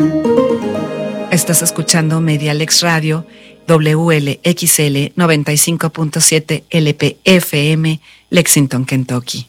Estás escuchando Medialex Radio, WLXL 95.7 LP-FM, Lexington, Kentucky.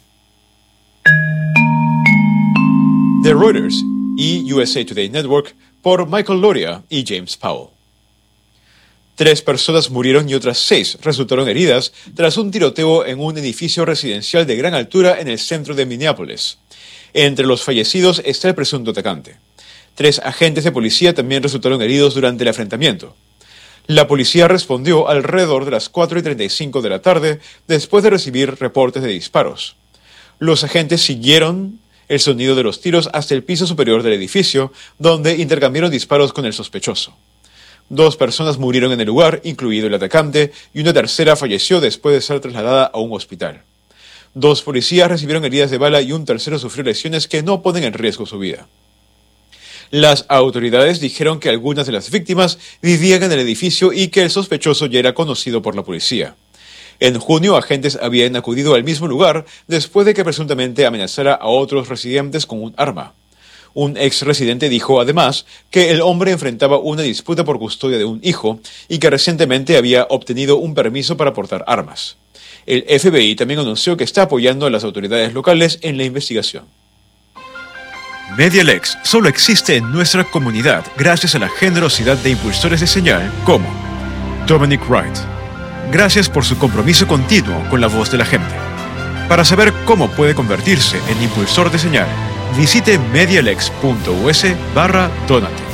The Reuters y USA Today Network por Michael Loria y James Powell. 3 personas murieron y otras 6 resultaron heridas tras un tiroteo en un edificio residencial de gran altura en el centro de Minneapolis. Entre los fallecidos está el presunto atacante. 3 agentes de policía también resultaron heridos durante el enfrentamiento. La policía respondió alrededor de las 4:35 de la tarde después de recibir reportes de disparos. Los agentes siguieron el sonido de los tiros hasta el piso superior del edificio, donde intercambiaron disparos con el sospechoso. 2 personas murieron en el lugar, incluido el atacante, y una tercera falleció después de ser trasladada a un hospital. 2 policías recibieron heridas de bala y un tercero sufrió lesiones que no ponen en riesgo su vida. Las autoridades dijeron que algunas de las víctimas vivían en el edificio y que el sospechoso ya era conocido por la policía. En junio, agentes habían acudido al mismo lugar después de que presuntamente amenazara a otros residentes con un arma. Un ex residente dijo además que el hombre enfrentaba una disputa por custodia de un hijo y que recientemente había obtenido un permiso para portar armas. El FBI también anunció que está apoyando a las autoridades locales en la investigación. Medialex solo existe en nuestra comunidad gracias a la generosidad de impulsores de señal como Dominic Wright. Gracias por su compromiso continuo con la voz de la gente. Para saber cómo puede convertirse en impulsor de señal, visite medialex.us/donate.